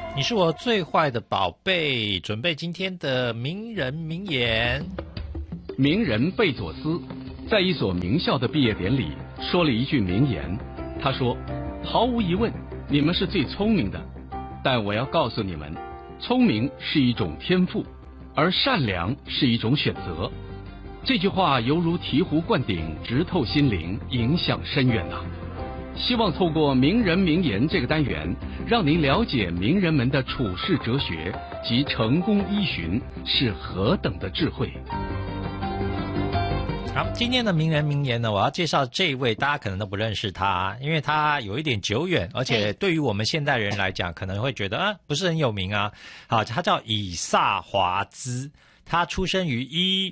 你是我最坏的宝贝，准备今天的名人名言。 名人贝佐斯在一所名校的毕业典礼说了一句名言，他说：毫无疑问，你们是最聪明的，但我要告诉你们，聪明是一种天赋，而善良是一种选择。这句话犹如醍醐灌顶，直透心灵，影响深远呐。希望透过名人名言这个单元，让您了解名人们的处世哲学及成功依循是何等的智慧。 好，今天的名人名言呢，我要介绍这一位，大家可能都不认识他，因为他有一点久远，而且对于我们现代人来讲，可能会觉得不是很有名啊。好，他叫以萨华兹，他出生于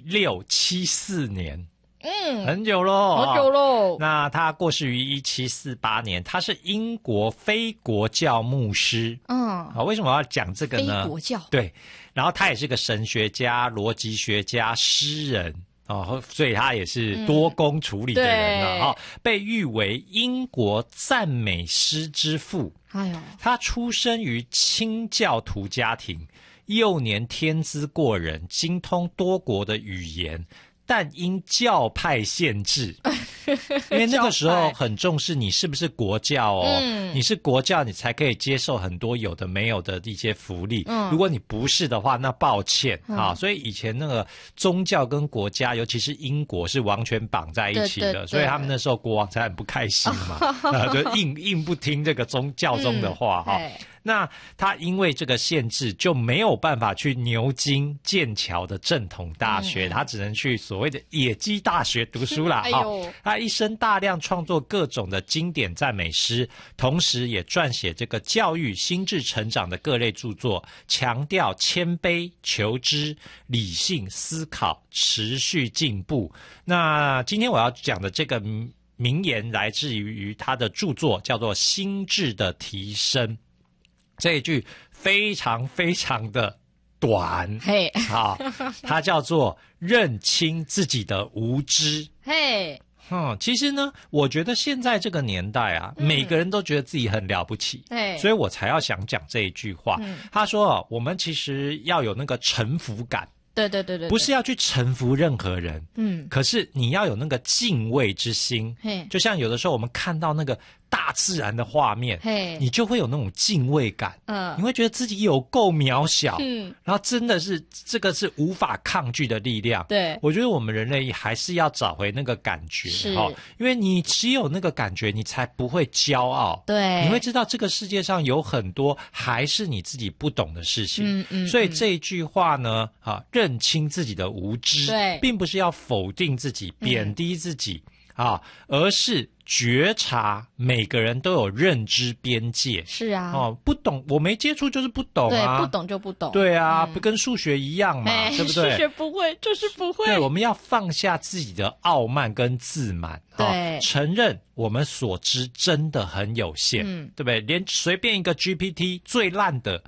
1674年。很久咯， 好久咯。 那他过世于1748年，他是英国非国教牧师。为什么要讲这个呢？ 非国教。 对，然后他也是个神学家、逻辑学家、诗人。所以他也是多工处理的人了。被誉为英国赞美诗之父。他出生于清教徒家庭，幼年天资过人，精通多国的语言。但因教派限制，因为那个时候很重视你是不是国教哦，你是国教你才可以接受很多有的没有的一些福利，如果你不是的话，那抱歉啊。所以以前那个宗教跟国家，尤其是英国是完全绑在一起的，对，所以他们那时候国王才很不开心嘛，就硬不听这个教宗的话哈。那他因为这个限制，就没有办法去牛津、剑桥的正统大学，他只能去所谓的野鸡大学读书啦。他一生大量创作各种的经典赞美诗，同时也撰写这个教育、心智成长的各类著作，强调谦卑、求知、理性思考、持续进步。那今天我要讲的这个名言来自于他的著作，叫做《心智的提升》。这一句非常非常的短，它叫做认清自己的无知。其实呢，我觉得现在这个年代啊，每个人都觉得自己很了不起，所以我才要想讲这一句话。他说我们其实要有那个臣服感。对，不是要去臣服任何人，可是你要有那个敬畏之心，就像有的时候我们看到那个大自然的画面，你就会有那种敬畏感，你会觉得自己有够渺小，然后真的是这个是无法抗拒的力量。对，我觉得我们人类还是要找回那个感觉，因为你只有那个感觉，你才不会骄傲，对，你会知道这个世界上有很多还是你自己不懂的事情，所以这一句话呢，认清自己的无知，并不是要否定自己、贬低自己而是觉察每个人都有认知边界。是啊，不懂我没接触就是不懂啊， 对，不懂就不懂。 对啊，不跟数学一样嘛，对不对？ 数学不会就是不会。 对，我们要放下自己的傲慢跟自满，对，承认我们所知真的很有限，对不对？连随便一个 GPT 最烂的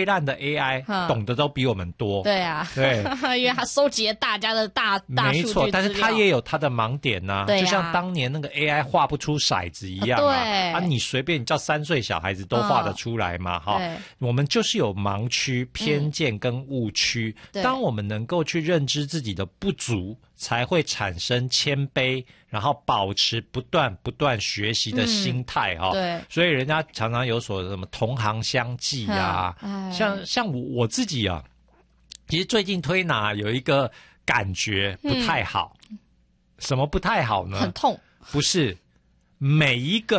AI 懂得都比我们多。对啊，对， 因为他收集了大家的大数据资料。 没错，但是他也有他的盲点呐，就像当年那个 AI 画不出骰子一样你随便叫3岁小孩子都画得出来嘛，我们就是有盲区、偏见跟误区。当我们能够去认知自己的不足，才会产生谦卑，然后保持不断学习的心态对，所以人家常常有所什么同行相忌啊，像我自己啊，其实最近推拿有一个感觉不太好，什么不太好呢？ 很痛， 不是每一个